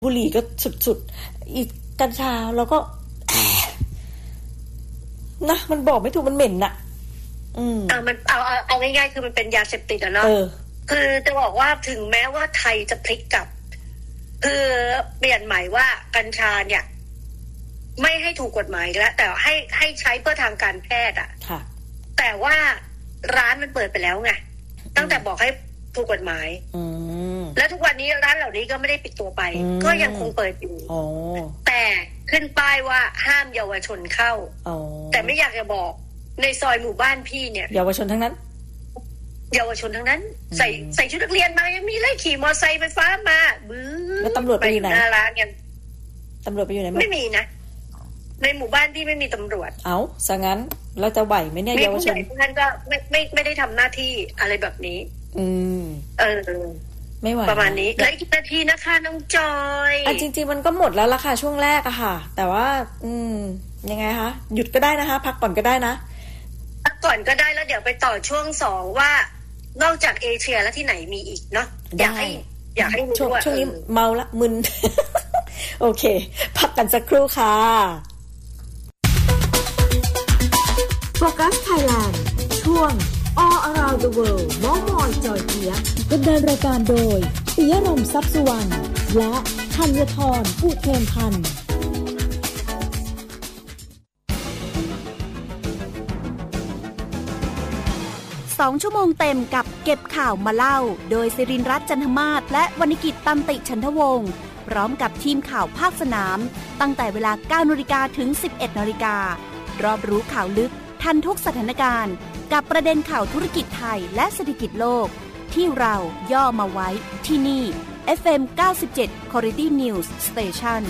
บุหรี่ก็สุดๆอีกกัญชาแล้วก็นะมันบอกไม่ถูกมันเหม็นน่ะมันเอาง่ายๆคือมันเป็นยาเสพติดอะเนาะคือจะบอกว่าถึงแม้ว่าไทยจะพลิกกลับคือเปลี่ยนใหม่ว่ากัญชาเนี่ยไม่ให้ถูกกฎหมายแล้วแต่ให้ใช้เพื่อทางการแพทย์อ่ะแต่ว่าร้านมันเปิดไปแล้วไงตั้งแต่บอกให้ถูกกฎหมายแล้วทุกวันนี้ร้านเหล่านี้ก็ไม่ได้ปิดตัวไปก็ยังคงเปิดอยู่แต่ขึ้นป้ายว่าห้ามเยาวชนเข้าแต่ไม่อยากจะบอกในซอยหมู่บ้านพี่เนี่ยเยาวชนทั้งนั้นเยาวชนทั้งนั้นใส่ชุดนักเรียนมายังมีไล่ขี่มอเตอร์ไซค์ไฟฟ้ามาบื้อแล้วตำรวจไปอยู่ไหนร้านกันตำรวจไปอยู่ไหนไม่มีนะในหมู่บ้านที่ไม่มีตำรวจซะงั้นเราจะไหวไหมเนี่ยเยาวชนท่านก็ไม่ได้ทำหน้าที่อะไรแบบนี้ไม่ไหวประมาณนี้แล้วอีกนาทีนะคะน้องจอยจริงๆมันก็หมดแล้วล่ะค่ะช่วงแรกอะค่ะแต่ว่ายังไงคะหยุดก็ได้นะคะพักก่อนก็ได้นะพักก่อนก็ได้แล้วเดี๋ยวไปต่อช่วง2ว่านอกจากเอเชียแล้วที่ไหนมีอีกเนาะอยากให้รู้ว่าช่วงนี้เมาละมึน โอเคพักกันสักครู่ค่ะโฟกัสไทยแลนด์ช่วง All Around the World เม้าท์มอยจอยเจี๊ยบดำเนินรายการโดยปิยะรมทรัพย์สุวรรณและธัญธรอุเทนพันธ์ 2 ชั่วโมงเต็มกับเก็บข่าวมาเล่าโดยศิรินทร์รัตน์จันทมาศและวรรณกิจตันติฉันทวงศ์พร้อมกับทีมข่าวภาคสนามตั้งแต่เวลา 9:00 นถึง 11:00 นรอบรู้ข่าวลึกทันทุกสถานการณ์กับประเด็นข่าวธุรกิจไทยและเศรษฐกิจโลกที่เราย่อมาไว้ที่นี่ FM 97 Quality News Station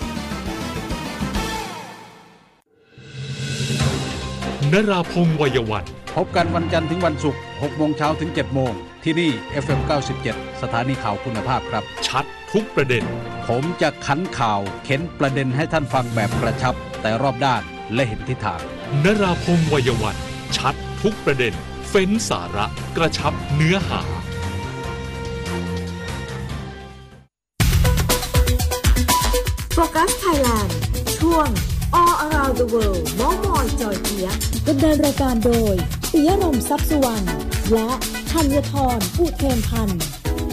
นราพงษ์วัยวันพบกันวันจันทร์ถึงวันศุกร์ 6 โมงเช้าถึง 7 โมงที่นี่ FM 97 สถานีข่าวคุณภาพครับชัดทุกประเด็นผมจะขันข่าวเข็นประเด็นให้ท่านฟังแบบกระชับแต่รอบด้านและเห็นทิศทางนราพงษ์วัยวันชัดทุกประเด็นเฟ้นสาระกระชับเนื้อหาโฟกัสไทยแลนด์ช่วง All Around the World เม้าท์มอยจอยเจี๊ยบดำเนินรายการโดยปิยะรมทรัพย์สุวรรณและธัญธรอุเทนพันธ์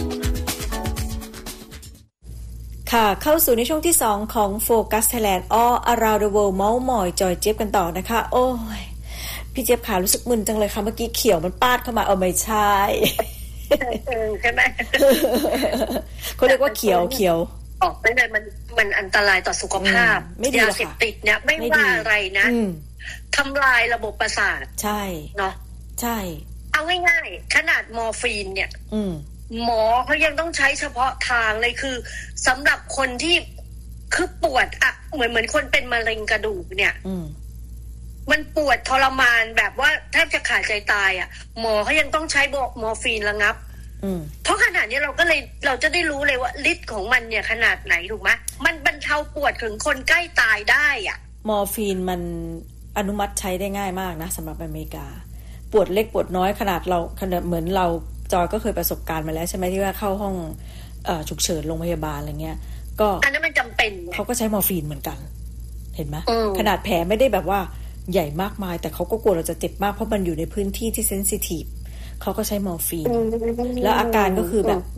ค่ะเข้าสู่ในช่วงที่2ของ Focus Thailand All Around the World เม้าท์มอยจอยเจี๊ยบกันต่อนะคะโอ้ยพี่เจี๊ยบขารู้สึกมึนจังเลยค่ะเมื่อกี้เขียวมันปาดเข้ามาไม่ใช่ใช่ไหมเขาเรียกว่าเขียวออกไม่ได้มันอันตรายต่อสุขภาพยาเสพติดเนี่ยไม่ว่าอะไรนะทำลายระบบประสาทใช่เนาะใช่เอาง่ายๆขนาดมอร์ฟีนเนี่ยหมอเขายังต้องใช้เฉพาะทางเลยคือสำหรับคนที่คือปวดอะเหมือนคนเป็นมะเร็งกระดูกเนี่ยมันปวดทรมานแบบว่าแทบจะขาดใจตายอะหมอเขายังต้องใช้มอร์ฟีนระงับเพราะขนาดนี้เราจะได้รู้เลยว่าฤทธิ์ของมันเนี่ยขนาดไหนถูกไหมมันบรรเทาปวดถึงคนใกล้ตายได้อ่ะมอร์ฟีนมันอนุมัติใช้ได้ง่ายมากนะสำหรับอเมริกาปวดเล็กปวดน้อยขนาดเหมือนเราจอยก็เคยประสบการณ์มาแล้วใช่ไหมที่ว่าเข้าห้องฉุกเฉินโรงพยาบาลอะไรเงี้ยก็อันนั้นมันจำเป็นเขาก็ใช้มอร์ฟีนเหมือนกันเห็นไหมขนาดแผลไม่ได้แบบว่าใหญ่มากมายแต่เขาก็กลัวเราจะเจ็บมากเพราะมันอยู่ในพื้นที่ที่เซนซิทีฟเขาก็ใช้มอร์ฟีนแล้วอาการก็คือแบบ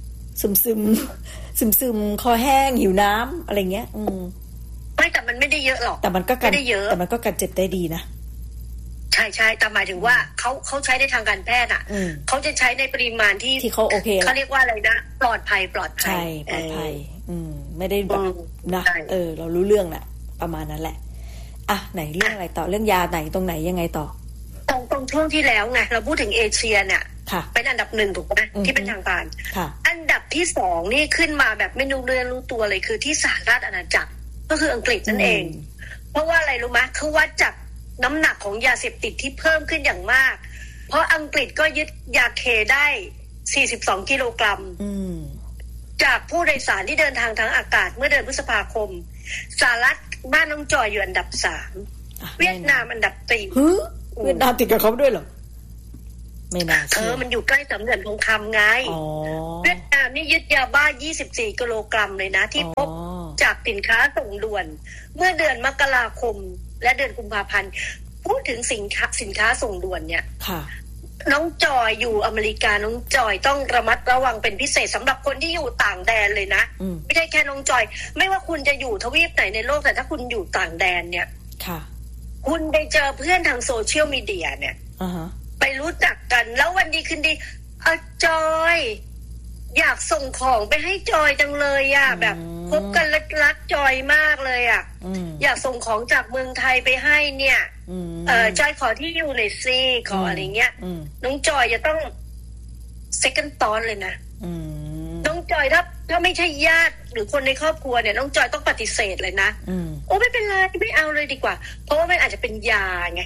ซึมคอแห้งหิวน้ำอะไรเงี้ยไม่แต่มันไม่ได้เยอะหรอกแต่มันก็กันเจ็บได้ดีนะใช่แต่หมายถึงว่าเขาใช้ในทางการแพทย์อ่ะเขาจะใช้ในปริมาณที่เขาโอเคเขาเรียกว่าอะไรนะปลอดภัยใช่ปลอดภัยไม่ได้แบบนะเรารู้เรื่องน่ะประมาณนั้นแหละอ่ะไหนเรื่องอะไรต่อเรื่องยาไหนตรงไหนยังไงต่อตรงช่วงที่แล้วไงเราพูดถึงเอเชียเนี่ยเป็นอันดับ1ถูกไหมที่เป็นทางการอันดับที่2นี่ขึ้นมาแบบไม่รู้เรื่องรู้ตัวเลยคือที่สหราชอาณาจักรก็คืออังกฤษนั่นเองเพราะว่าอะไรรู้ไหมคือวัดจากน้ำหนักของยาเสพติดที่เพิ่มขึ้นอย่างมากเพราะอังกฤษก็ยึดยาเคได้42กิโลกรัมจากผู้โดยสารที่เดินทางทางอากาศเมื่อเดือนพฤษภาคมสหรัฐบ้านน้องจอยอยู่อันดับ3เวียดนามอันดับ4 เวียดนามติดกับเขาด้วยเหรอไม่น่ามันอยู่ใกล้สามเหลี่ยมทองคำไงเวียดนามามนี่ยึดยาบ้า24 กิโลกรัมเลยนะที่พบจากสินค้าส่งด่วนเมื่อเดือนมกราคมและเดือนกุมภาพันธ์พูดถึงสินค้าส่งด่วนเนี่ยน้องจอยอยู่อเมริกาน้องจอยต้องระมัดระวังเป็นพิเศษสำหรับคนที่อยู่ต่างแดนเลยนะไม่ใช่แค่น้องจอยไม่ว่าคุณจะอยู่ทวีปไหนในโลกแต่ถ้าคุณอยู่ต่างแดนเนี่ยคุณไปเจอเพื่อนทางโซเชียลมีเดียเนี่ยไปรู้จักกันแล้ววันดีคืนดีจอยอยากส่งของไปให้จอยจังเลยอะแบบพบกันรักจอยมากเลยอะอยากส่งของจากเมืองไทยไปให้เนี่ยจอยขอที่อยู่หน่อยสิขออะไรเงี้ยน้องจอยจะต้อง second thought เลยนะน้องจอยถ้าไม่ใช่ญาติหรือคนในครอบครัวเนี่ยน้องจอยต้องปฏิเสธเลยนะโอ้ไม่เป็นไรไม่เอาเลยดีกว่าเพราะว่ามันอาจจะเป็นยาไง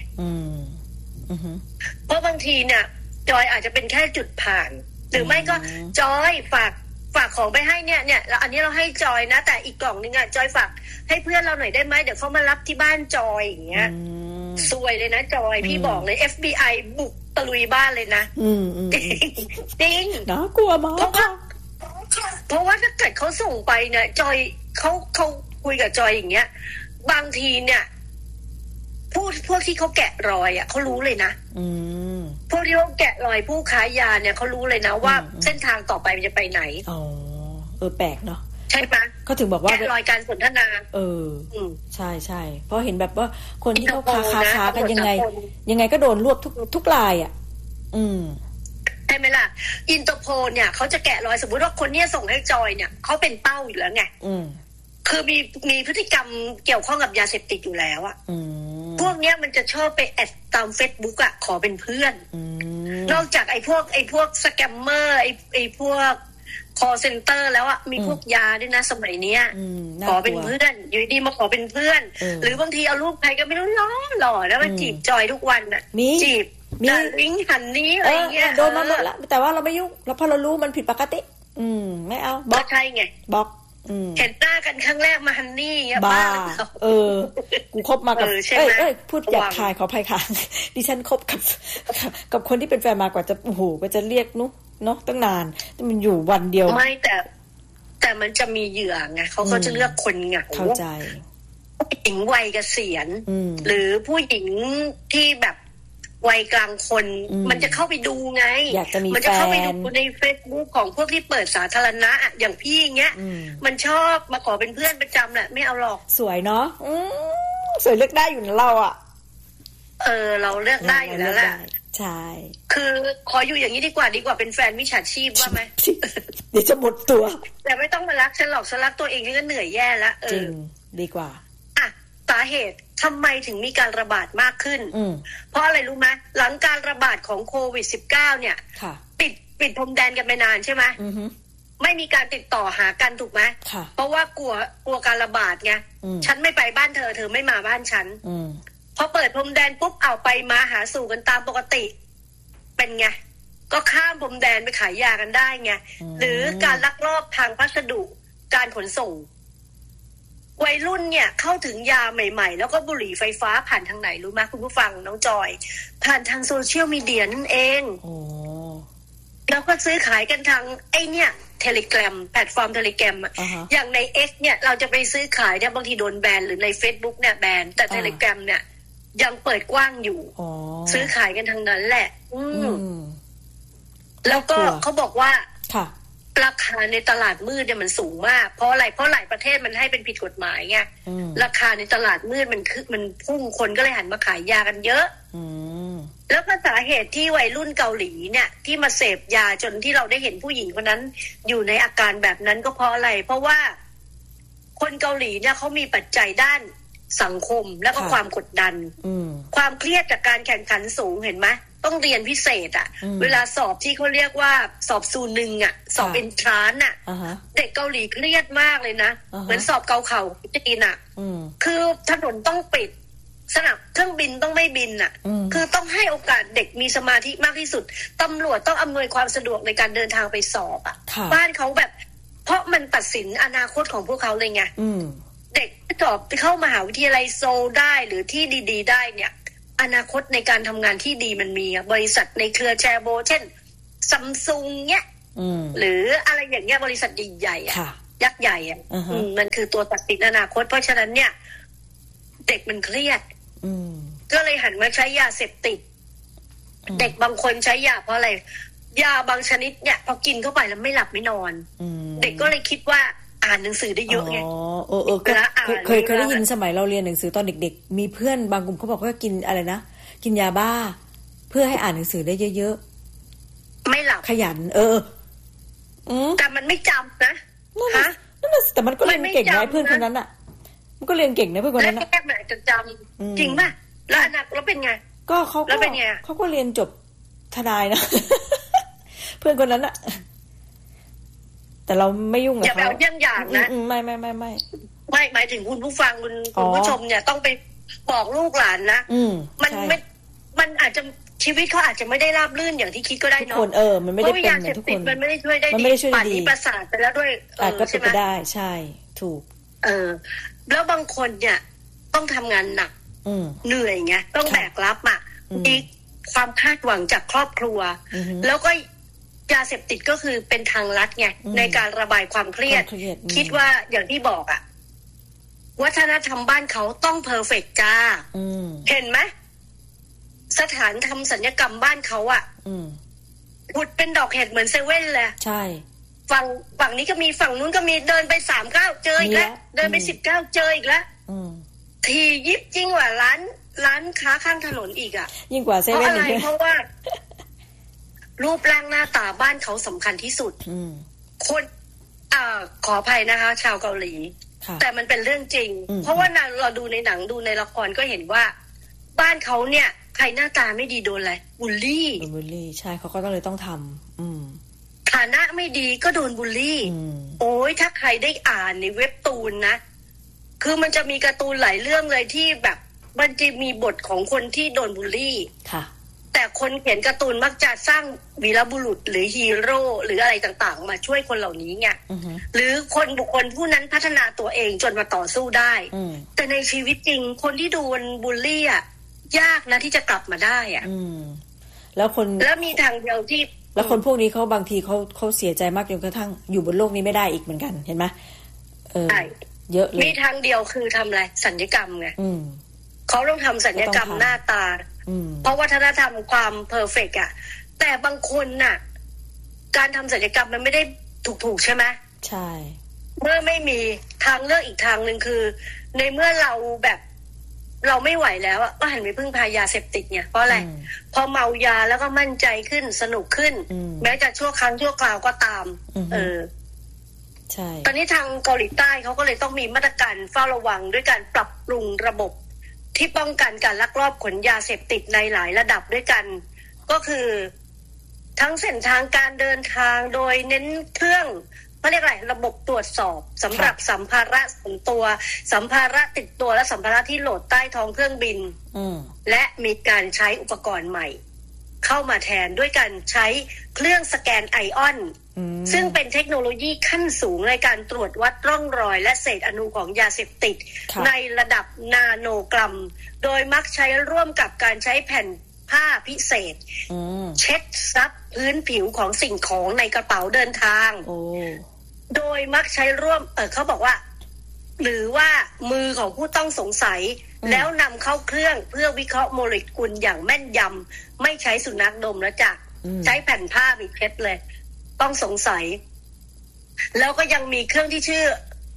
เพราะบางทีเนี่ยจอยอาจจะเป็นแค่จุดผ่านหรือไม่ก็จอยฝากของไปให้เนี่ยแล้วอันนี้เราให้จอยนะแต่อีกกล่องนึงอ่ะจอยฝากให้เพื่อนเราหน่อยได้ไหมเดี๋ยวเขามารับที่บ้านจอยอย่างเงี้ยซวยเลยนะจอยพี่บอกเลย FBI บุกตะลุยบ้านเลยนะจริงน่ากลัวมากเพราะว่าถ้าเกิดเขาส่งไปเนี่ยจอยเขาคุยกับจอยอย่างเงี้ยบางทีเนี่ยพวกที่เขาแกะรอยอ่ะเขารู้เลยนะพวกที่เขาแกะรอยผู้ค้ายาเนี่ยเขารู้เลยนะว่าเส้นทางต่อไปมันจะไปไหนแปลกเนาะใช่ไหมเขาถึงบอกว่าแกะรอยการสนทนาใช่เพราะเห็นแบบว่าคนที่เขาค้ากันยังไงก็โดนรวบทุกรายอ่ะใช่ไหมล่ะอินเตอร์โพลเนี่ยเขาจะแกะรอยสมมติว่าคนเนี้ยส่งให้จอยเนี่ยเขาเป็นเป้าอยู่แล้วไงคือมีพฤติกรรมเกี่ยวข้องกับยาเสพติดอยู่แล้วอ่ะพวกเนี้ยมันจะชอบไปแอดตาม Facebook อ่ะขอเป็นเพื่อนนอกจากไอ้พวกสแกมเมอร์ไอ้พวกคอลเซ็นเตอร์แล้วอ่ะมีพวกยาด้วยนะสมัยเนี้ยขอเป็นเพื่อนอยู่ดีมาขอเป็นเพื่อนหรือบางทีเอารูปใครก็ไม่รู้หล่อแล้วมาจีบจอยทุกวันอ่ะจีบลิงหันนี้อะไรเงี้ยโดนมาหมดแล้วแต่ว่าเราไม่ยุ่งแล้วพอเรารู้มันผิดปกติไม่เอาบล็อกใช่ไงบล็อกเห็นหน้ากันครั้งแรกมาฮันนี่บ้ากูคบมากับพูดหยาบคายขออภัยค่ะดิฉันคบกับคนที่เป็นแฟนมากว่าจะโอ้โหก็จะเรียกเนาะตั้งนานแต่มันอยู่วันเดียวไม่แต่มันจะมีเหยื่อไงเขาก็จะเลือกคนเหงาเข้าใจผู้หญิงวัยเกษียณหรือผู้หญิงที่แบบวัยกลางคนมันจะเข้าไปดูไงมันจะเข้าไปดูใน Facebook ของพวกที่เปิดสาธารณะอย่างพี่เงี้ยมันชอบมาขอเป็นเพื่อนประจำแหละไม่เอาหรอกสวยเนาะสวยเลือกได้อยู่นะเราอ่ะเราเลือกได้อยู่แล้วแหละใช่คือขออยู่อย่างนี้ดีกว่าเป็นแฟนมิจฉาชีพว่าไหมเดี๋ยวจะหมดตัวแต่ไม่ต้องมารักฉันหรอกฉันรักตัวเองก็เหนื่อยแย่แล้วจริงดีกว่าสาเหตุทำไมถึงมีการระบาดมากขึ้นเพราะอะไรรู้ไหมหลังการระบาดของโควิด -19 เนี่ยปิดพรมแดนกันไปนานใช่ไหมไม่มีการติดต่อหากันถูกไหมเพราะว่ากลัวการระบาดไงฉันไม่ไปบ้านเธอไม่มาบ้านฉันพอเปิดพรมแดนปุ๊บเอาไปมาหาสู่กันตามปกติเป็นไงก็ข้ามพรมแดนไปขายยากันได้ไงหรือการลักลอบทางพัสดุการขนส่งวัยรุ่นเนี่ยเข้าถึงยาใหม่ๆแล้วก็บุหรี่ไฟฟ้าผ่านทางไหนรู้ไหมคุณผู้ฟังน้องจอยผ่านทางโซเชียลมีเดียนั่นเองแล้วก็ซื้อขายกันทางไอ้เนี่ย Telegram แพลตฟอร์ม Telegram อย่างใน X เนี่ยเราจะไปซื้อขายเนี่ยบางทีโดนแบนหรือใน Facebook เนี่ยแบนแต่ Telegram เนี่ยยังเปิดกว้างอยู่ซื้อขายกันทางนั้นแหละแล้วก็เขาบอกว่าราคาในตลาดมืดเนี่ยมันสูงมากเพราะอะไรเพราะหลายประเทศมันให้เป็นผิดกฎหมายไงราคาในตลาดมืดมันพุ่งคนก็เลยหันมาขายยากันเยอะแล้วก็สาเหตุที่วัยรุ่นเกาหลีเนี่ยที่มาเสพยาจนที่เราได้เห็นผู้หญิงคนนั้นอยู่ในอาการแบบนั้นก็เพราะอะไรเพราะว่าคนเกาหลีเนี่ยเขามีปัจจัยด้านสังคมแล้วก็ความกดดันความเครียดจากการแข่งขันสูงเห็นไหมต้องเรียนพิเศษอ่ะเวลาสอบที่เขาเรียกว่าสอบซูนึงอ่ะสอบเอนทรานซ์อ่ะเด็กเกาหลีเครียดมากเลยนะเหมือนสอบเกาเข่าจีนอ่ะคือถนนต้องปิดสนามเครื่องบินต้องไม่บินอ่ะคือต้องให้โอกาสเด็กมีสมาธิมากที่สุดตำรวจต้องอำนวยความสะดวกในการเดินทางไปสอบอ่ะบ้านเขาแบบเพราะมันตัดสินอนาคตของพวกเขาเลยไงเด็กสอบเข้ามหาวิทยาลัยโซลได้หรือที่ดีๆได้เนี่ยอนาคตในการทำงานที่ดีมันมีบริษัทในเครือแชร์โบเช่นซัมซุงเนี้ยหรืออะไรอย่างเงี้ยบริษัทใหญ่ๆอ่ะยักษ์ใหญ่อ่ะมันคือตัวตัดสินอนาคตเพราะฉะนั้นเนี่ยเด็กมันเครียดก็เลยหันมาใช้ยาเสพติดเด็กบางคนใช้ยาเพราะอะไรยาบางชนิดเนี่ยพอกินเข้าไปแล้วไม่หลับไม่นอนเด็กก็เลยคิดว่าอ่านหนังสือได้เยอะไงเคยได้ยินสมัยเราเรียนหนังสือตอนเด็กๆมีเพื่อนบางกลุ่มเขาบอกว่ากินอะไรนะกินยาบ้าเพื่อให้อ่านหนังสือได้เยอะๆไม่หลับขยันแต่มันไม่จำนะฮะนั่นแต่มันก็เรียนเก่งนะเพื่อนคนนั้นอ่ะมันก็เรียนเก่งนะเพื่อนคนนั้นนะแค่มันอาจจะจำจริงป่ะแล้วอนาคตแล้วเป็นไงก็เขาก็เรียนจบทนายนะเพื่อนคนนั้นอะแต่เราไม่ยุ่งกับเขาอย่าแบบอย่างนะไม่หมายถึงคุณผู้ฟังคุณผู้ชมเนี่ยต้องไปบอกลูกหลานนะมันอาจจะชีวิตเขาอาจจะไม่ได้ราบรื่นอย่างที่คิดก็ได้เนาะทุกคนมันไม่ได้เป็นเหมือนทุกคนมันไม่ได้ช่วยได้ดีปั่นที่ประสาทไปแล้วด้วยก็เป็นไปได้ใช่ถูกแล้วบางคนเนี่ยต้องทำงานหนักเหนื่อยไงต้องแบกรับอ่ะมีความคาดหวังจากครอบครัวแล้วก็ยาเสพติดก็คือเป็นทางลัดไงในการระบายความเครียดคิดว่าอย่างที่บอกอ่ะวัฒนธรรมบ้านเขาต้องเพอร์เฟกต์จ้าเห็นไหมสถานทำศัลยกรรมบ้านเขาอ่ะพุดเป็นดอกเห็ดเหมือนเซเว่นเลยใช่ฝั่งนี้ก็มีฝั่งนู้นก็มีเดินไป3 ก้าวเจออีกแล้วเดินไป10 ก้าวเจออีกแล้วทียิบจริงกว่าร้านค้าข้างถนนอีกอ่ะยิ่งกว่าเซเว่นเพราะว่ารูปร่างหน้าตาบ้านเขาสำคัญที่สุดคนขออภัยนะคะชาวเกาหลีแต่มันเป็นเรื่องจริงเพราะว่าเราดูในหนังดูในละครก็เห็นว่าบ้านเขาเนี่ยใครหน้าตาไม่ดีโดนอะไรบูลลี่ใช่เขาก็เลยต้องทำฐานะไม่ดีก็โดนบูลลี่โอ้ยถ้าใครได้อ่านในเว็บตูนนะคือมันจะมีการ์ตูนหลายเรื่องเลยที่แบบมันจะมีบทของคนที่โดนบูลลี่ค่ะแต่คนเขียนการ์ตูนมักจะสร้างวีรบุรุษหรือฮีโร่หรืออะไรต่างๆมาช่วยคนเหล่านี้ไงหรือบุคคลผู้นั้นพัฒนาตัวเองจนมาต่อสู้ได้แต่ในชีวิตจริงคนที่โดนบูลลี่อ่ะยากนะที่จะกลับมาได้อ่ะแล้วมีทางเดียวที่แล้วคนพวกนี้เขาบางทีเขาเสียใจมากจนกระทั่งอยู่บนโลกนี้ไม่ได้อีกเหมือนกันเห็นไหมเยอะเลยมีทางเดียวคือทำอะไรสัญญกรรมไงเขาต้องทำสัญญกรรมหน้าตาเพราะวัฒนธรรมความเพอร์เฟกต์อ่ะแต่บางคนน่ะการทำสัญญกรรมมันไม่ได้ถูกใช่ไหมใช่เมื่อไม่มีทางเลือกอีกทางหนึ่งคือในเมื่อเราแบบเราไม่ไหวแล้วอ่ะก็หันไปพึ่งพายาเสพติดเนี่ยเพราะอะไรพอเมายาแล้วก็มั่นใจขึ้นสนุกขึ้นแม้จะชั่วครั้งชั่วคราวก็ตามใช่ตอนนี้ทางเกาหลีใต้เขาก็เลยต้องมีมาตรการเฝ้าระวังด้วยการปรับปรุงระบบที่ป้องกันการลักลอบขนยาเสพติดในหลายระดับด้วยกันก็คือทั้งเส้นทางการเดินทางโดยเน้นเครื่องเขาเรียกอะไรระบบตรวจสอบสำหรับสัมภาระส่วนตัวสัมภาระติดตัวและสัมภาระที่โหลดใต้ท้องเครื่องบินและมีการใช้อุปกรณ์ใหม่เข้ามาแทนด้วยการใช้เครื่องสแกนไอออนซึ่งเป็นเทคโนโลยีขั้นสูงในการตรวจวัดร่องรอยและเศษอนุของยาเสพติดในระดับนาโนกรัมโดยมักใช้ร่วมกับการใช้แผ่นผ้าพิเศษเช็ดซับพื้นผิวของสิ่งของในกระเป๋าเดินทางโดยมักใช้ร่วมเขาบอกว่าหรือว่ามือของผู้ต้องสงสัยแล้วนำเข้าเครื่องเพื่อวิเคราะห์โมเลกุลอย่างแม่นยำไม่ใช้สุนัขดมแล้วจ้ะใช้แผ่นผ้ามีเพชรเลยต้องสงสัยแล้วก็ยังมีเครื่องที่ชื่อ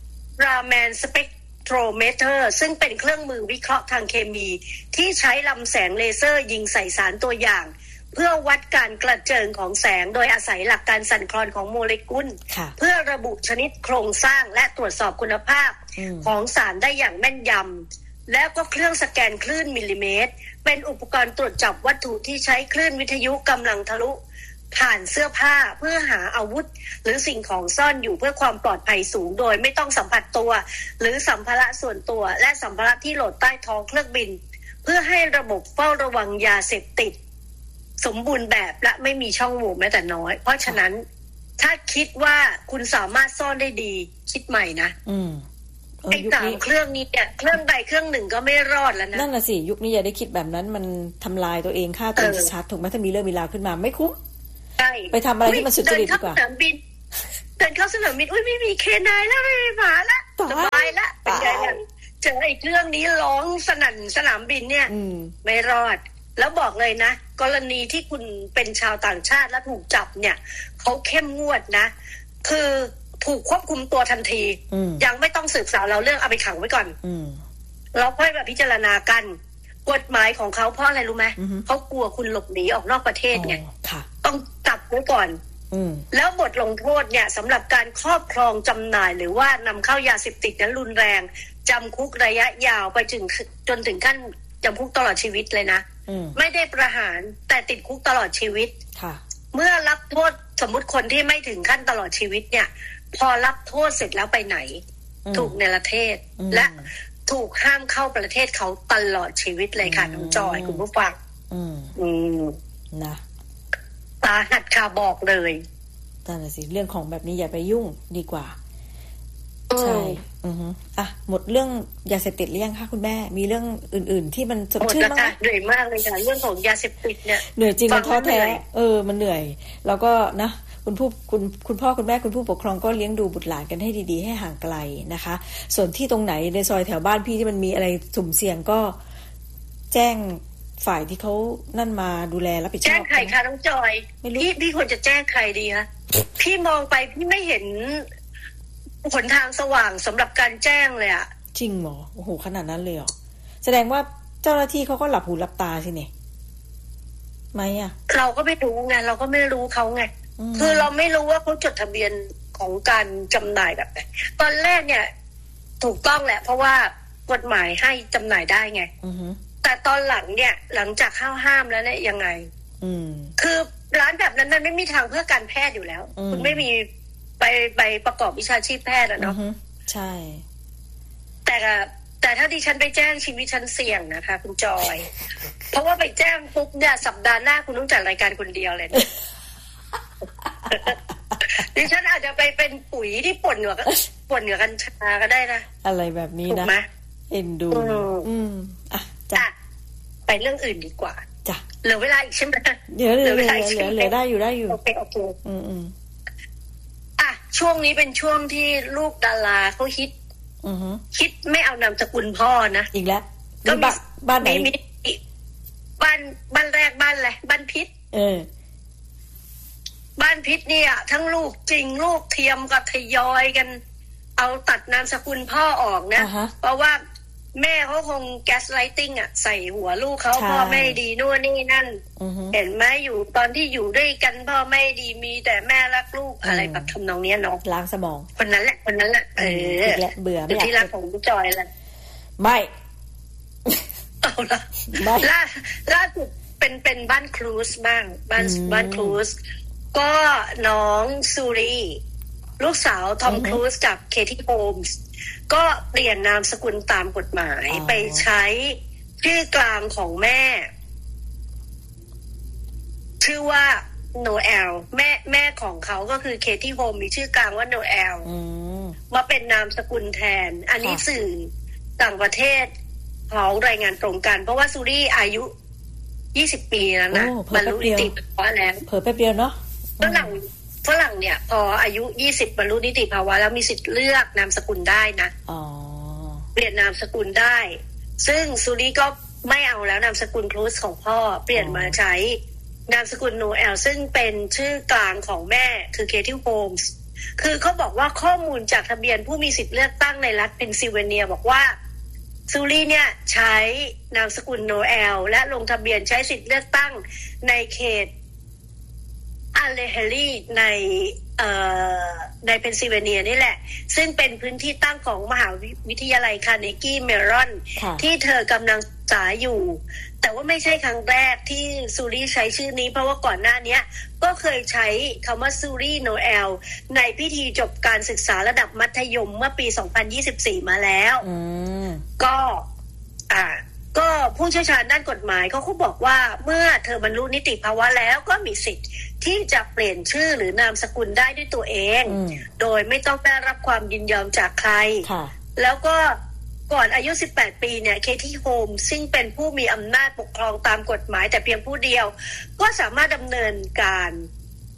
Raman Spectrometer ซึ่งเป็นเครื่องมือวิเคราะห์ทางเคมีที่ใช้ลำแสงเลเซอร์ยิงใส่สารตัวอย่างเพื่อวัดการกระเจิงของแสงโดยอาศัยหลักการสั่นคลอนของโมเลกุลเพื่อระบุชนิดโครงสร้างและตรวจสอบคุณภาพของสารได้อย่างแม่นยำแล้วก็เครื่องสแกนคลื่นมิลลิเมตรเป็นอุปกรณ์ตรวจจับวัตถุที่ใช้คลื่นวิทยุกำลังทะลุผ่านเสื้อผ้าเพื่อหาอาวุธหรือสิ่งของซ่อนอยู่เพื่อความปลอดภัยสูงโดยไม่ต้องสัมผัสตัวหรือสัมภาระส่วนตัวและสัมภาระที่โหลดใต้ท้องเครื่องบินเพื่อให้ระบบเฝ้าระวังยาเสพติดสมบูรณ์แบบและไม่มีช่องโหว่แม้แต่น้อยเพราะฉะนั้นถ้าคิดว่าคุณสามารถซ่อนได้ดีคิดใหม่นะไอ้3เครื่องนี้เนี่ยเครื่องใดเครื่องหนึ่งก็ไม่รอดแล้วนะนั่นน่ะสิยุคนี้อย่าได้คิดแบบนั้นมันทำลายตัวเองฆ่าตัวเองชัดถูกไหมถ้ามีเรื่องมีราวขึ้นมาไม่คุ้มไปทำอะไรที่มันสุจริตดีกว่าเดินเข้าสนามบินอุ้ยไม่มีเคนายแล้วไม่มีหมาละสบายละเป็นไงล่ะเจอไอ้เครื่องนี้ร้องสนั่นสนามบินเนี่ยไม่รอดแล้วบอกเลยนะกรณีที่คุณเป็นชาวต่างชาติแล้วถูกจับเนี่ยเขาเข้มงวดนะคือถูกควบคุมตัวทันทียังไม่ต้องสืบสาวเราเรื่องเอาไปขังไว้ก่อนเราค่อยแบบพิจารณากันกฎหมายของเขาเพราะอะไรรู้ไหมเขากลัวคุณหลบหนีออกนอกประเทศไงต้องจับไว้ก่อนแล้วบทลงโทษเนี่ยสำหรับการครอบครองจำหน่ายหรือว่านำเข้ายาเสพติดนั้นรุนแรงจำคุกระยะยาวไปจนถึงขั้นจำคุกตลอดชีวิตเลยนะไม่ได้ประหารแต่ติดคุกตลอดชีวิตเมื่อรับโทษสมมุติคนที่ไม่ถึงขั้นตลอดชีวิตเนี่ยพอรับโทษเสร็จแล้วไปไหนถูกในประเทศและถูกห้ามเข้าประเทศเขาตลอดชีวิตเลยค่ะน้องจอยคุณผู้ฟังนะสาหัสค่ะบอกเลยนั่นน่ะสิเรื่องของแบบนี้อย่าไปยุ่งดีกว่าใช่หมดเรื่องยาเสพติดหรือยังคะคุณแม่มีเรื่องอื่นๆที่มันสดชื่นบ้างไหมเหนื่อยมากเลยค่ะเรื่องของยาเสพติดเนี่ยเหนื่อยจริงมันท้อแท้มันเหนื่อยแล้วก็นะคุณพ่อคุณแม่คุณผู้ปกครองก็เลี้ยงดูบุตรหลานกันให้ดีๆให้ห่างไกลนะคะส่วนที่ตรงไหนในซอยแถวบ้านพี่ที่มันมีอะไรสุ่มเสี่ยงก็แจ้งฝ่ายที่เขานั่นมาดูแลรับผิดชอบแจ้งใครคะน้องจอยพี่ควรจะแจ้งใครดีคะพี่มองไปพี่ไม่เห็นหนทางสว่างสำหรับการแจ้งเลยอะจริงหรอโอ้โหขนาดนั้นเลยเหรอแสดงว่าเจ้าหน้าที่เขาก็หลับหูหลับตาสิเนี่ยไหมอะเราก็ไม่รู้ไงเราก็ไม่รู้เขาไงคือเราไม่รู้ว่าเขาจดทะเบียนของการจำหน่ายแบบไหนตอนแรกเนี่ยถูกต้องแหละเพราะว่ากฎหมายให้จำหน่ายได้ไงแต่ตอนหลังเนี่ยหลังจากห้ามแล้วเนี่ยยังไงคือร้านแบบนั้นมันไม่มีทางเพื่อการแพทย์อยู่แล้วคุณไม่มีใบประกอบวิชาชีพแพทย์อะเนาะใช่แต่ถ้าดิฉันไปแจ้งชีวิตฉันเสี่ยงนะคะคุณจอยเพราะว่าไปแจ้งปุ๊บเนี่ยสัปดาห์หน้าคุณต้องจัดรายการคนเดียวเลยดิฉันอาจจะไปเป็นปุ๋ยที่ป่นเหนือกัญชาก็ได้นะอะไรแบบนี้นะเอ็นดูจ้ะไปเรื่องอื่นดีกว่าจ้ะเหลือเวลาอีกใช่ไหมเหลือได้อยู่โอเคช่วงนี้เป็นช่วงที่ลูกดาราเขาคิดไม่เอานามสกุลพ่อนะอีกแล้วก็บ้านไหนบ้านแรกบ้านอะไรบ้านพิษบ้านพิษเนี่ยทั้งลูกจริงลูกเทียมก็ทยอยกันเอาตัดนามสกุลพ่อออกนะเพราะว่าแม่เขาคงแก๊สไลติ้งอ่ะใส่หัวลูกเขาพ่อไม่ดีนู่นนี่นั่นเห็นไหมอยู่ตอนที่อยู่ด้วยกันพ่อไม่ดีมีแต่แม่รักลูกอะไรแบบทำนองนี้เนาะล้างสมองคนนั้นแหละเบื่อไม่ที่รักของจอยแหละไม่เอาละล่าสุดเป็นบ้านครูซบ้างบ้านครูซก็น้องซูรีลูกสาวทอมครูซกับเคที่โฮมส์ก็เปลี่ยนนามสกุลตามกฎหมายไปใช้ชื่อกลางของแม่ชื่อว่าโนเอลแม่ของเขาก็คือเคที่โฮมมีชื่อกลางว่าโนเอลมาเป็นนามสกุลแทนอันนี้สื่อต่างประเทศเขารายงานตรงกันเพราะว่าซูรี่อายุ20 ปีแล้วนะบรรลุนิติภาวะแล้วเผลอแป๊บเดียวเนาะฝรั่งเนี่ยพออายุ20บรรลุนิติภาวะแล้วมีสิทธิ์เลือกนามสกุลได้นะเปลี่ยนนามสกุลได้ซึ่งซูรีก็ไม่เอาแล้วนามสกุลครูซของพ่อเปลี่ยนมาใช้นามสกุลโนเอลซึ่งเป็นชื่อกลางของแม่คือเคที่โฮมส์คือเขาบอกว่าข้อมูลจากทะเบียนผู้มีสิทธิ์เลือกตั้งในรัฐเพนซิลเวเนียบอกว่าซูรีเนี่ยใช้นามสกุลโนเอลและลงทะเบียนใช้สิทธิ์เลือกตั้งในเขตอาเลเฮลีในเพนซิลเวเนียนี่แหละซึ่งเป็นพื้นที่ตั้งของมหาวิทยาลัยคาร์เนกี้เมลอนที่เธอกำลังศึกษาอยู่แต่ว่าไม่ใช่ครั้งแรกที่ซูรีใช้ชื่อนี้เพราะว่าก่อนหน้านี้ก็เคยใช้คำว่าซูรีโนเอลในพิธีจบการศึกษาระดับมัธยมเมื่อปี2024มาแล้วก็ผู้เชี่ยวชาญด้านกฎหมายเขาบอกว่าเมื่อเธอบรรลุนิติภาวะแล้วก็มีสิทธิ์ที่จะเปลี่ยนชื่อหรือนามสกุลได้ด้วยตัวเองโดยไม่ต้องได้รับความยินยอมจากใครแล้วก็ก่อนอายุ18ปีเนี่ยเคที่โฮมซึ่งเป็นผู้มีอำนาจปกครองตามกฎหมายแต่เพียงผู้เดียวก็สามารถดำเนินการ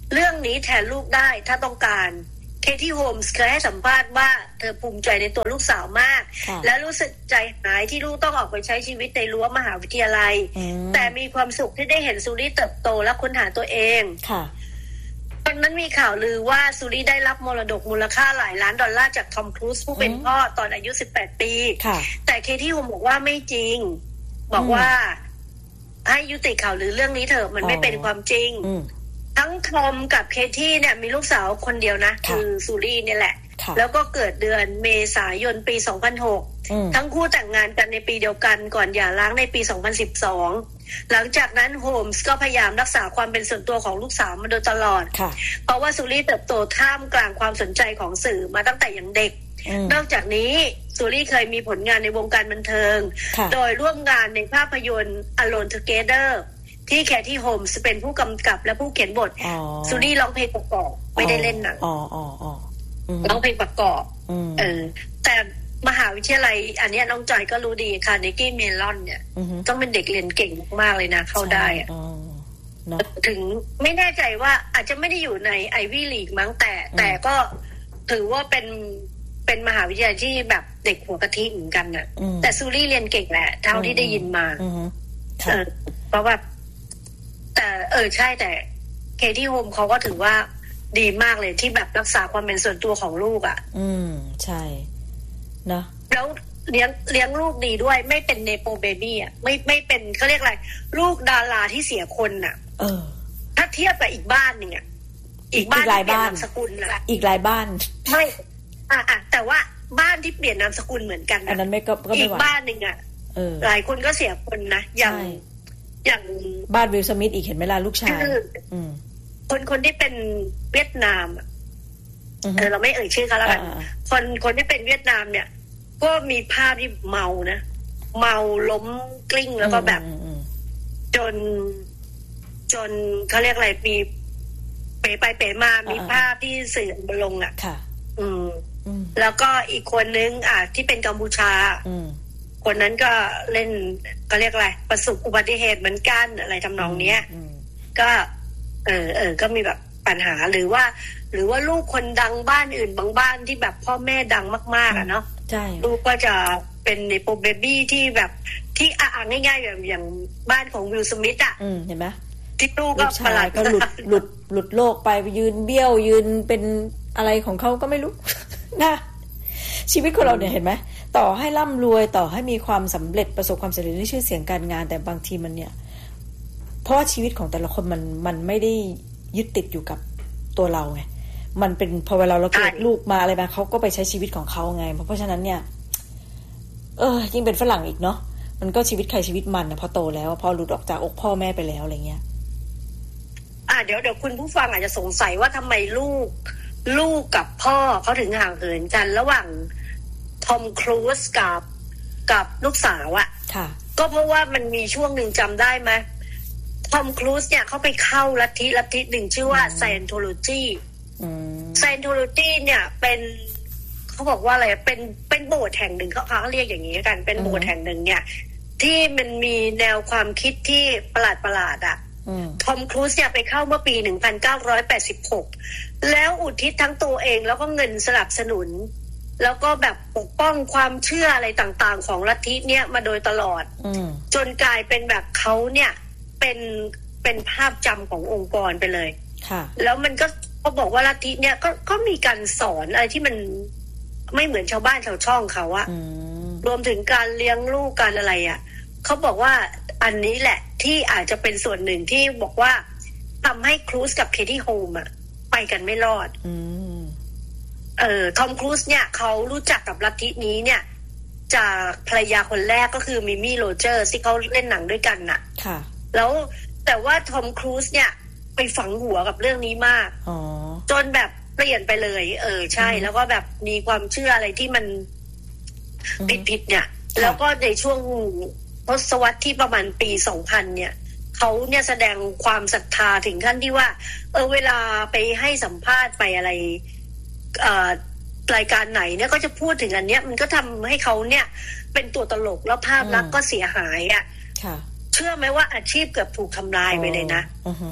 เรื่องนี้แทนลูกได้ถ้าต้องการเคที่โฮมส์เคยให้สัมภาษณ์ว่าเธอภูมิใจในตัวลูกสาวมากและรู้สึกใจหายที่ลูกต้องออกไปใช้ชีวิตในรั้วมหาวิทยาลัยแต่มีความสุขที่ได้เห็นซูรี่เติบโตและค้นหาตัวเองตอนนั้นมีข่าวลือว่าซูรี่ได้รับมรดกมูลค่าหลายล้านดอลลาร์จากทอมครูซผู้เป็นพ่อตอนอายุ18 ปีแต่เคที่โฮมบอกว่าไม่จริงบอกว่าให้ยุติข่าวลือเรื่องนี้เถอะมันไม่เป็นความจริงทั้งทอมกับเคที่เนี่ยมีลูกสาวคนเดียวนะคือซูรี่เนี่ยแหละแล้วก็เกิดเดือนเมษายนปี2006ทั้งคู่แต่งงานกันในปีเดียวกันก่อนหย่าร้างในปี2012หลังจากนั้นโฮมส์ก็พยายามรักษาความเป็นส่วนตัวของลูกสาวมาโดยตลอดเพราะว่าซูรี่เติบโตท่ามกลางความสนใจของสื่อมาตั้งแต่ยังเด็กนอกจากนี้ซูรี่เคยมีผลงานในวงการบันเทิงโดยร่วมงานในภาพยนตร์ Alone Togetherที่แคที่โฮมส์เป็นผู้กำกับและผู้เขียนบทซูรี่ร้องเพลงประกอบไม่ได้เล่นหนังร้องเพลงประกอบแต่มหาวิทยาลัยอันนี้น้องจอยก็รู้ดีค่ะนิกกี้เมลอนเนี่ยต้องเป็นเด็กเรียนเก่งมากๆเลยนะเข้าได้ถึงไม่แน่ใจว่าอาจจะไม่ได้อยู่ในไอวี่ลีกมั้งแต่ก็ถือว่าเป็นมหาวิทยาลัยที่แบบเด็กหัวกะทิเหมือนกันน่ะแต่ซูรี่เรียนเก่งแหละเท่าที่ได้ยินมาเพราะว่าแต่ใช่แต่เคที่โฮมเขาก็ถือว่าดีมากเลยที่แบบรักษาความเป็นส่วนตัวของลูกอ่ะใช่เนาะแล้วเลี้ยงลูกดีด้วยไม่เป็นเนโปเบบี้อ่ะไม่เป็นเขาเรียกอะไรลูกดาราที่เสียคนอ่ะถ้าเทียบกับอีกบ้านนึงอ่ะอีกบ้านที่เปลี่ยนนามสกุลนะอีกหลายบ้านไม่แต่ว่าบ้านที่เปลี่ยนนามสกุลเหมือนกันอันนั้นไม่ก็อีกบ้านนึงอ่ะหลายคนก็เสียคนนะอย่างบ้านวิลสมิธอีกเห็นไหมล่ะลูกชายคนที่เป็นเวียดนามเราไม่เอ่ยชื่อเขาแล้วกันคนที่เป็นเวียดนามเนี่ยก็มีภาพที่เมานะเมาล้มกลิ้งแล้วก็แบบจนเขาเรียกอะไรมีเป๋ไปเป๋มามีภาพที่สื่อลงอ่ะแล้วก็อีกคนนึงที่เป็นกัมพูชาคนนั้นก็เล่นก็เรียกอะไรประสบอุบัติเหตุเหมือนกันอะไรทำนองเนี้ยก็ก็มีแบบปัญหาหรือว่าลูกคนดังบ้านอื่นบางบ้านที่แบบพ่อแม่ดังมากๆอ่ะเนาะใช่ลูกก็จะเป็นในโปรเบบี้ที่แบบที่ง่ายๆอย่างบ้านของวิลสมิธอ่ะเห็นไหมที่ลูกก็ประหลาดก็หลุดโลกไปยืนเบี้ยวยืนเป็นอะไรของเขาก็ไม่รู้นะชีวิตของเราเนี่ยเห็นไหมต่อให้ร่ำรวยต่อให้มีความสำเร็จประสบความสำเร็จในชื่อเสียงการงานแต่บางทีมันเนี่ยเพราะว่าชีวิตของแต่ละคนมันไม่ได้ยึดติดอยู่กับตัวเราไงมันเป็นพอเวลาเราเกิดลูกมาอะไรมาเขาก็ไปใช้ชีวิตของเขาไงเพราะฉะนั้นเนี่ยยิ่งเป็นฝรั่งอีกเนาะมันก็ชีวิตใครชีวิตมันนะพอโตแล้วพอหลุดออกจากอกพ่อแม่ไปแล้วอะไรเงี้ยเดี๋ยวคุณผู้ฟังอาจจะสงสัยว่าทำไมลูกกับพ่อเขาถึงห่างเหินกันระหว่างทอมครูซกับลูกสาวอะก็เพราะว่ามันมีช่วงหนึ่งจำได้ไหมทอมครูซเนี่ยเขาไปเข้าลัทธิหนึ่งชื่อว่าไซเอนโทโลจีเนี่ยเป็นเขาบอกว่าอะไรเป็นโบสถ์แห่งหนึ่งเขาเรียกอย่างนี้กันเป็นโบสถ์แห่งหนึ่งเนี่ยที่มันมีแนวความคิดที่ประหลาดอ่ะทอมครูซเนี่ยไปเข้าเมื่อปี1986แล้วอุทิศทั้งตัวเองแล้วก็เงินสนับสนุนแล้วก็แบบปกป้องความเชื่ออะไรต่างๆของลัทธิเนี่ยมาโดยตลอดจนกลายเป็นแบบเขาเนี่ยเป็นภาพจำขององค์กรไปเลยแล้วมันก็บอกว่าลัทธิเนี่ยก็มีการสอนอะไรที่มันไม่เหมือนชาวบ้านชาวช่องเขาอะรวมถึงการเลี้ยงลูกการอะไรอะเขาบอกว่าอันนี้แหละที่อาจจะเป็นส่วนหนึ่งที่บอกว่าทำให้ครูซกับเคที่โฮมอะไปกันไม่รอดทอมครูซเนี่ยเขารู้จักกับลัทธินี้เนี่ยจากภรรยาคนแรกก็คือมิมี่โรเจอร์ที่เขาเล่นหนังด้วยกันน่ะแล้วแต่ว่าทอมครูซเนี่ยไปฝังหัวกับเรื่องนี้มากจนแบบเปลี่ยนไปเลยใช่แล้วก็แบบมีความเชื่ออะไรที่มันผิดเนี่ยแล้วก็ในช่วงทศวรรษที่ประมาณปี 2000 เนี่ยเขาเนี่ยแสดงความศรัทธาถึงขั้นที่ว่าเวลาไปให้สัมภาษณ์ไปอะไรรายการไหนเนี่ยก็จะพูดถึงอันเนี้ยมันก็ทำให้เขาเนี่ยเป็นตัวตลกแล้วภาพลักษณ์ก็เสียหายอ่ะเชื่อไหมว่าอาชีพเกือบถูกทำลายไปเลยนะ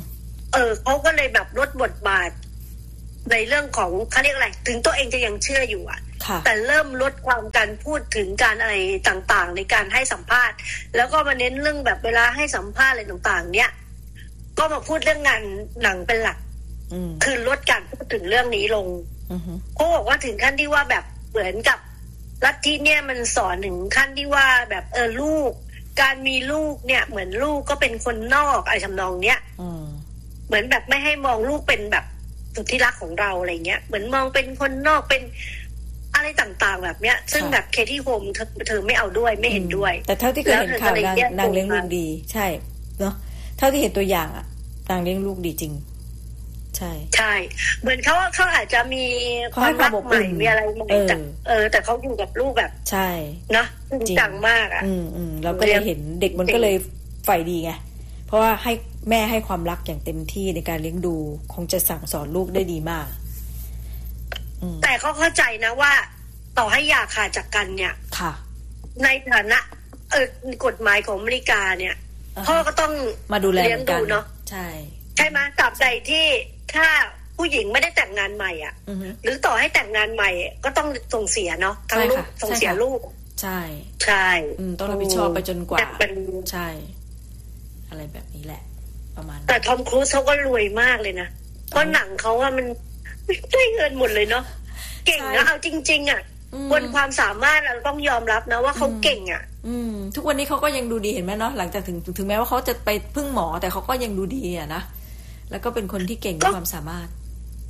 เขาก็เลยแบบลดบทบาทในเรื่องของเขาเรียกอะไรถึงตัวเองจะยังเชื่ออยู่อ่ะแต่เริ่มลดความการพูดถึงการอะไรต่างๆในการให้สัมภาษณ์แล้วก็มาเน้นเรื่องแบบเวลาให้สัมภาษณ์อะไรต่างๆเนี้ยก็มาพูดเรื่องงานหนังเป็นหลักคือลดการพูดถึงเรื่องนี้ลงเขาบอกว่าถึงขั้นที่ว่าแบบเหมือนกับลัทธิเนี่ยมันสอนถึงขั้นที่ว่าแบบลูกการมีลูกเนี่ยเหมือนลูกก็เป็นคนนอกอะไรทำนองเนี้ยเหมือนแบบไม่ให้มองลูกเป็นแบบสุดที่รักของเราอะไรเงี้ยเหมือนมองเป็นคนนอกเป็นอะไรต่างๆแบบเนี้ยซึ่งแบบเคที่โฮมเธอไม่เอาด้วยไม่เห็นด้วยแต่เท่าที่เคยเห็นข่าวนางเลี้ยงลูกดีใช่เนาะเท่าที่เห็นตัวอย่างอ่ะนางเลี้ยงลูกดีจริงใช่เหมือนเขาอาจจะมีความรักใหม่มีอะไรใหม่แต่เขาอยู่กับลูกแบบใช่นะจริงจังมากอ่ะเราก็เลยเห็นเด็กมันก็เลยใฝ่ดีไงเพราะว่าให้แม่ให้ความรักอย่างเต็มที่ในการเลี้ยงดูคงจะสั่งสอนลูกได้ดีมากแต่เขาเข้าใจนะว่าต่อให้อย่าขาดจากกันเนี่ยค่ะในฐานะกฎหมายของอเมริกาเนี่ยพ่อก็ต้องมาดูแลเลี้ยงดูเนาะใช่ไหมตราบใดที่ถ้าผู้หญิงไม่ได้แต่งงานใหม่อ่ะหรือต่อให้แต่งงานใหม่ก็ต้องส่งเสียเนาะทั้งลูกส่งเสียลูกใช่ต้องรับผิดชอบไปจนกว่าใช่อะไรแบบนี้แหละประมาณแต่ทอมครูซเขาก็รวยมากเลยนะเพราะหนังเขาว่ามันได้เงินหมดเลยเนาะเก่งนะเอาจริงๆอ่ะบนความสามารถเราต้องยอมรับนะว่าเขาเก่งอ่ะทุกวันนี้เขาก็ยังดูดีเห็นไหมเนาะหลังจากถึงแม้ว่าเขาจะไปพึ่งหมอแต่เขาก็ยังดูดีอ่ะนะแล้วก็เป็นคนที่เก่งมีความสามารถ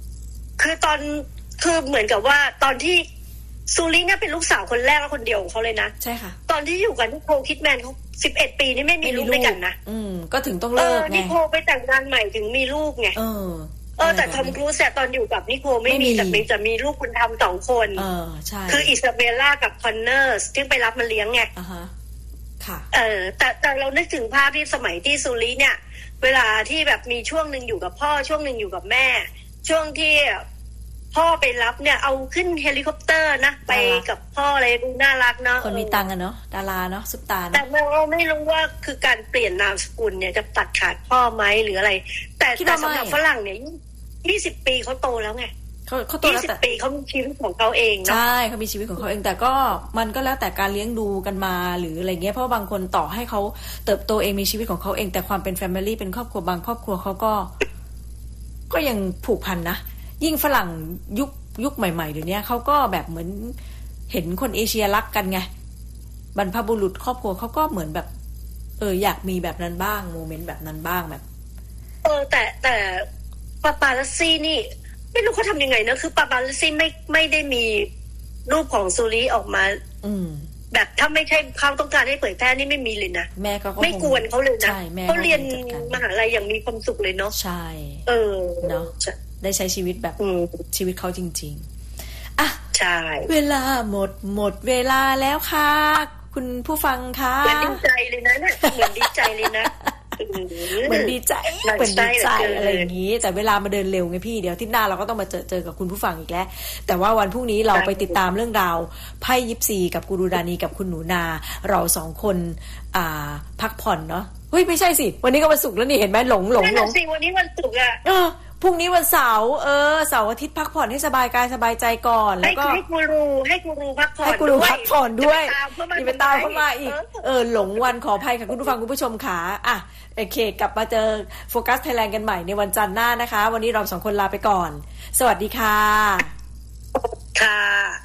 คือเหมือนกับว่าตอนที่ซูริเนี่ยเป็นลูกสาวคนแรกและคนเดียวของเขาเลยนะใช่ค่ะตอนที่อยู่กับนิโคลคิดแมนเขา11 ปีนี่ไม่มีลูกด้วยกันนะก็ถึงต้องเลิกไงนิโคลไปแต่งงานใหม่ถึงมีลูกไงแต่ทอมครูซตอนอยู่กับนิโคลไม่มีแต่จะมีลูกคุณธรรม2 คนใช่คืออิซาเบลล่ากับคอนเนอร์ที่ไปรับมาเลี้ยงไงค่ะแต่เรานึกถึงภาพที่สมัยที่ซูริเนี่ยเวลาที่แบบมีช่วงนึงอยู่กับพ่อช่วงนึงอยู่กับแม่ช่วงที่พ่อไปรับเนี่ยเอาขึ้นเฮลิคอปเตอร์นะไปกับพ่ออะไรดูน่ารักเนาะคนมีตังค์อะเนาะดาราเนาะซุปตาแต่เราไม่รู้ว่าคือการเปลี่ยนนามสกุลเนี่ยจะตัดขาดพ่อไหมหรืออะไรแต่สำหรับฝรั่งเนี่ย20 ปีเขาโตแล้วไงเขาโตแล้วแต่ 20 ปีเขามีชีวิตของเขาเองเนาะใช่เขามีชีวิตของเขาเองแต่ก็มันก็แล้วแต่การเลี้ยงดูกันมาหรืออะไรเงี้ยเพราะบางคนต่อให้เขาเติบโตเองมีชีวิตของเขาเองแต่ความเป็นแฟมิลี่เป็นครอบครัวบางครอบครัวเขาก็ยังผูกพันนะยิ่งฝรั่งยุคใหม่ๆเดี๋ยวนี้เขาก็แบบเหมือนเห็นคนเอเชียรักกันไงบรรพบุรุษครอบครัวเขาก็เหมือนแบบอยากมีแบบนั้นบ้างโมเมนต์แบบนั้นบ้างแบบแต่ปาปาลัสซี่นี่ไม่รู้เขาทำยังไงนะคือปาปาลัสซี่ไม่ได้มีรูปของซูริออกมาแบบถ้าไม่ใช่เขาต้องการให้เผยแพร่นี่ไม่มีเลยนะแม่ก็ไม่กวนเขาเลยนะเขาเรียนมหาลัยอย่างมีความสุขเลยเนาะใช่เนาะได้ใช้ชีวิตแบบชีวิตเขาจริงๆอ่ะใช่เวลาหมดเวลาแล้วค่ะคุณผู้ฟังค่ะเหมือนดีใจเลยนะเหมือนดีใจเลยนะเหมือนดีใจอะไรอย่างนี้แต่เวลามาเดินเร็วไงพี่เดี๋ยวที่หน้าเราก็ต้องมาเจอกับคุณผู้ฟังอีกแล้วแต่ว่าวันพรุ่งนี้เราไปติดตามเรื่องราวไพ่ยิปซีกับกูรูดานีกับคุณหนูนาเรา2 คนพักผ่อนเนาะเฮ้ยไม่ใช่สิวันนี้ก็วันศุกร์แล้วนี่เห็นไหมหลงสิวันนี้วันศุกร์อ่ะพรุ่งนี้วันเสาร์เสาร์อาทิตย์พักผ่อนให้สบายกายสบายใจก่อนแล้วก็ให้กูรูพักผ่อนให้กูรูพักผ่อนด้วยอย่าไปตามเข้ามาอีกหลงวันขออภัยค่ะคุณผู้ฟังคุณผู้ชมค่ะอ่ะโอเคกลับมาเจอโฟกัสไทยแลนด์กันใหม่ในวันจันทร์หน้านะคะวันนี้เรา2 คนลาไปก่อนสวัสดีค่ะค่ะ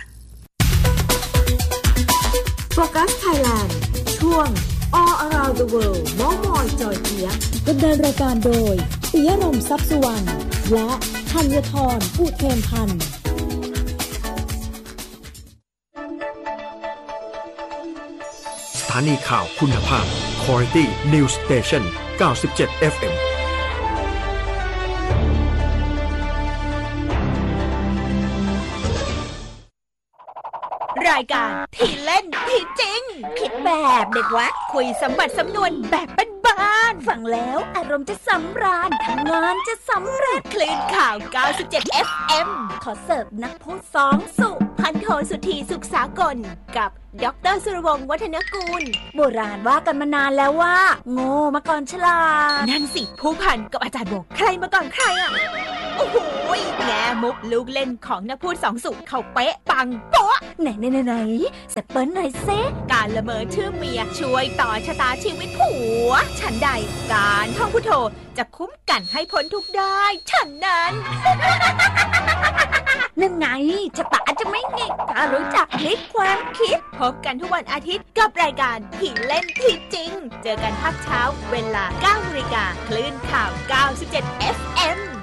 โฟกัสไทยแลนด์ช่วง All Around the World ม้อมอยจอยเจี๊ยบดำเนินรายการโดยปิยะรมทรัพย์สุวรรณและธัญธรอุเทมพันธ์สถานีข่าวคุณภาพ Quality News Station 97 FM รายการที่เล่นที่จริงคิดแบบเด็กวัดคุยสมบัติสำนวนแบบบ้านๆฟังแล้วอารมณ์จะสำราญทำงานจะสำเร็จคลื่นข่าว97 FM ขอเสิร์ฟนักพูด2สุภพันโทสุธีสุขสากลกับดร.สุรวงศ์วัฒนกูลโบราณว่ากันมานานแล้วว่าโง่มาก่อนฉลาดนั่นสิผู้พันกับอาจารย์โบใครมาก่อนใครอ่ะโอ้โหแง่มุกลูกเล่นของนักพูดสองสูตรเขาเป๊ะปังโป๊ะไหนแซปเปิ้ลหน่อยเซการละเมอชื่อเมียช่วยต่อชะตาชีวิตผัวฉันใดการท่องพุทโธจะคุ้มกันให้พ้นทุกข์ได้ฉันนั้นนั่นไงจะปะจะไม่งิกถ้ารู้จักพลิกความคิดพบกันทุกวันอาทิตย์กับรายการผีเล่นผีจริงเจอกันภาคเช้าเวลา 9 นาฬิกาคลื่นข่าว 97 FM